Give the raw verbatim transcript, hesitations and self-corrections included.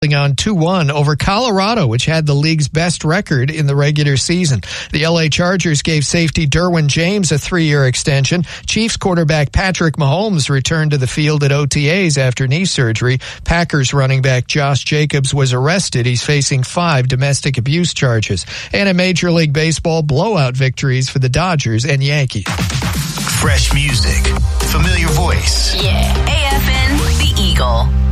on two one over Colorado, which had the league's best record in the regular season. The L A Chargers gave safety Derwin James a three-year extension. Chiefs quarterback Patrick Mahomes returned to the field at O T As after knee surgery. Packers running back Josh Jacobs was arrested. He's facing five domestic abuse charges. And in Major League Baseball, blowout victories for the Dodgers and Yankees. Fresh music, familiar voice. Yeah, A F N, The Eagle.